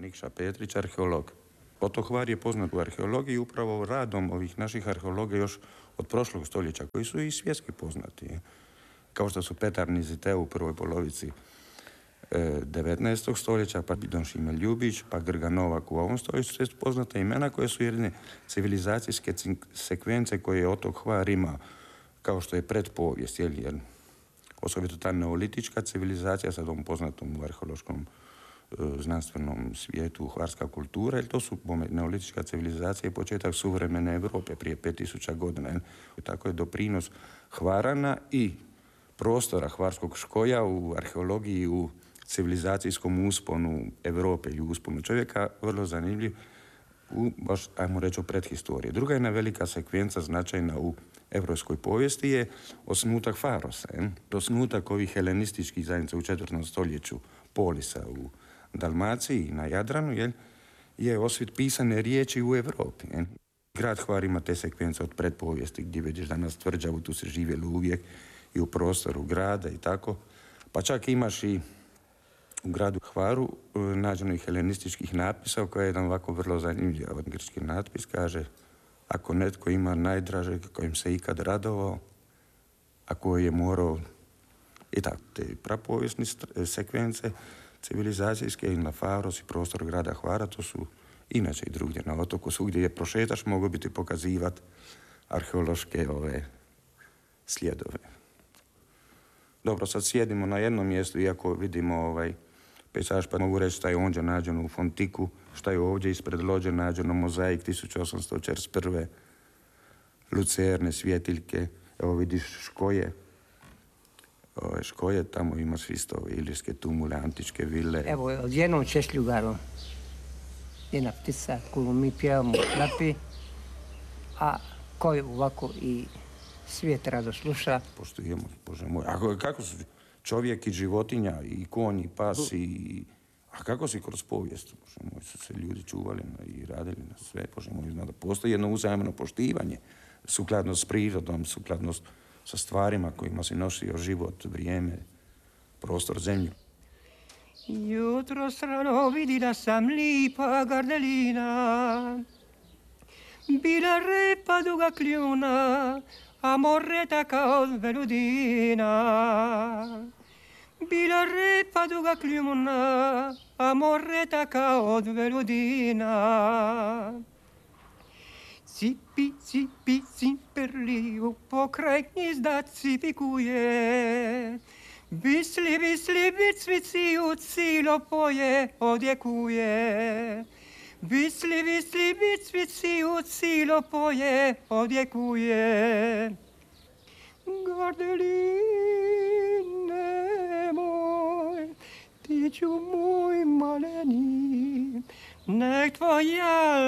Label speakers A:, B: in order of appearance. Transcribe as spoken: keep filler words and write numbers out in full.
A: Nikša Petrić, arheolog. Oto Hvar je poznat u arheologiji upravo radom ovih naših arheologa još od prošlog stoljeća, koji su i svjetski poznati. Kao što su Petar Niziteu u prvoj polovici devetnaestog stoljeća, pa Don Šime Ljubić, pa Grga Novak u ovom stoljeću, to je poznata imena koje su jedne civilizacijske sekvence koje je otok Hvar ima, kao što je predpovijest, jer osobito ta neolitička civilizacija, sad ovom poznatom u arheološkom znanstvenom svijetu, hvarska kultura, jer to su neolitička civilizacija i početak suvremene Europe prije pet tisuća godina. Tako je doprinos Hvarana i prostora hvarskog škoja u arheologiji, u civilizacijskom usponu Europe i usponu čovjeka vrlo zanimljiv u, baš, ajmo reći, o predhistoriji. Druga jedna velika sekvenca značajna u evropskoj povijesti je osnutak Farosa. Je. Osnutak ovih helenističkih zajednica u četvrtom stoljeću Polisa u Dalmaciji na Jadranu je, je osvit pisane riječi u Europi. Je. Grad Hvar ima te sekvence od predpovijesti gdje vidiš danas tvrđavu, tu se živjeli uvijek i u prostoru grada i tako. Pa čak imaš i u gradu Hvaru nađeno i helenističkih napisa, koja je jedan ovako vrlo zanimljiv grčki natpis, kaže: ako netko ima najdraže kojim se ikad radovao, a koji je morao, i tako, te prapovijesne sekvence civilizacijske i na Faros i prostor grada Hvara, to su inače i drugdje na otoku, svugdje je prošetaš, mogu biti pokazivati arheološke ove slijedove. Dobro, sad sjedimo na jednom mjestu, iako vidimo ovaj pejzaž, pa mogu reći šta je ondje nađeno u Fontiku, šta je ovdje ispred lođe nađeno, mozaik tisuću osamsto četrdeset prve, lucerne, svjetiljke, evo vidiš škoje, ove škoje, tamo imaš isto ilirske tumule, antičke vile.
B: Evo, od jednom češljugarom, jedna ptica koju mi pjevamo u klapi, a koju ovako i svijet rado sluša.
A: Poštujemo, Bože moj. A kako su čovjek i životinja, i konj, i pas, i... A kako si kroz povijest, Bože moj, su se ljudi čuvali i radili na sve, Bože moj, zna da postoji jedno uzajamno poštivanje, sukladno s prirodom, sukladno sa stvarima kojima si nosio život, vrijeme, prostor, zemlju.
B: Jutro strano vidila sam lipa gardelina, bila repa duga kljuna, a morreta kao veludina. Bila repa duga kljuna, a morreta kao od veludina. Cipi, cipi, cimperli, u pokraj gnizda cipikuje. Bisli, bisli, bicvici u cilo poje odjekuje. Bisli, bisli, bicvici u cilo poje odjekuje. Gardeline moj, tiću moj maleni, nek tvoja